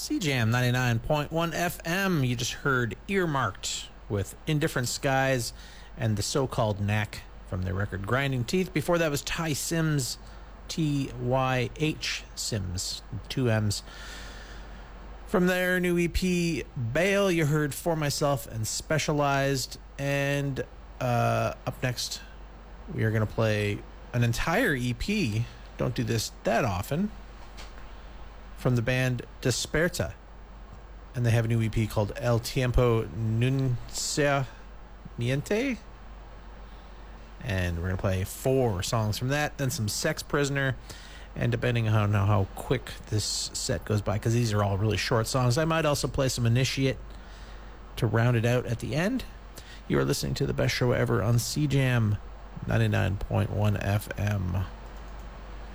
CJAM 99.1 FM. You just heard Earmarked with Indifferent Skies and the so-called Knack from their record Grinding Teeth. Before that was Ty Sims, T-Y-H Sims, 2 M's. From their new EP, Bail, you heard For Myself and Specialized. And up next, we are going to play an entire EP. Don't do this that often. From the band Desperta. And they have a new EP called El Tiempo Nuncia Miente. And we're going to play 4 songs from that, then some Sex Prisoner. And depending on how quick this set goes by, because these are all really short songs, I might also play some Initiate to round it out at the end. You are listening to the best show ever on CJAM 99.1 FM.